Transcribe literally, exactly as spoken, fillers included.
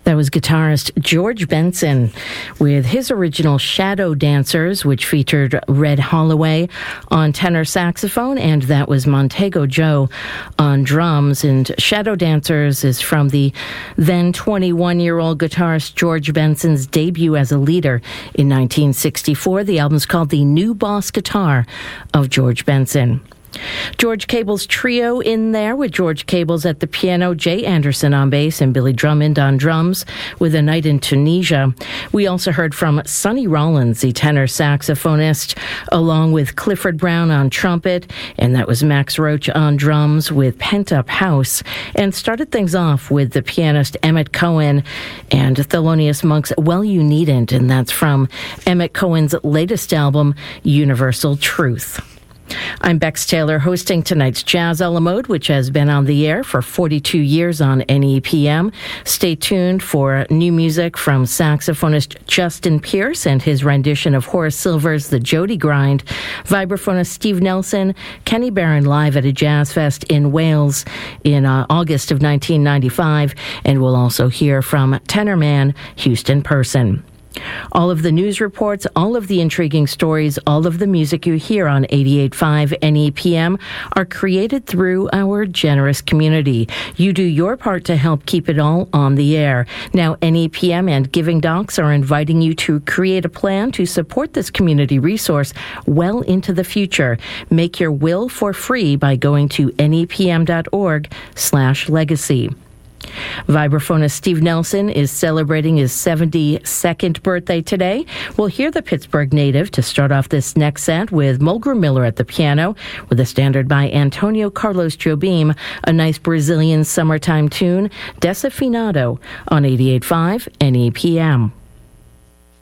That was guitarist George Benson with his original Shadow Dancers, which featured Red Holloway on tenor saxophone, and that was Montego Joe on drums. And Shadow Dancers is from the then twenty-one-year-old guitarist George Benson's debut as a leader in nineteen sixty-four. The album's called The New Boss Guitar of George Benson. George Cable's trio in there with George Cables at the piano, Jay Anderson on bass, and Billy Drummond on drums with A Night in Tunisia. We also heard from Sonny Rollins, the tenor saxophonist, along with Clifford Brown on trumpet, and that was Max Roach on drums with Pent Up House, and started things off with the pianist Emmett Cohen and Thelonious Monk's Well You Needn't, and that's from Emmett Cohen's latest album, Universal Truth. I'm Bex Taylor, hosting tonight's Jazz a la Mode, which has been on the air for forty-two years on N E P M. Stay tuned for new music from saxophonist Justin Pierce and his rendition of Horace Silver's The Jody Grind, vibraphonist Steve Nelson, Kenny Barron live at a jazz fest in Wales in uh, August of nineteen ninety-five, and we'll also hear from tenor man Houston Person. All of the news reports, all of the intriguing stories, all of the music you hear on eighty-eight point five N E P M are created through our generous community. You do your part to help keep it all on the air. Now, N E P M and Giving Docs are inviting you to create a plan to support this community resource well into the future. Make your will for free by going to nepm.org slash legacy. Vibraphonist Steve Nelson is celebrating his seventy-second birthday today. We'll hear the Pittsburgh native to start off this next set with Mulgrew Miller at the piano with a standard by Antonio Carlos Jobim, a nice Brazilian summertime tune, Desafinado on eighty-eight point five N E P M.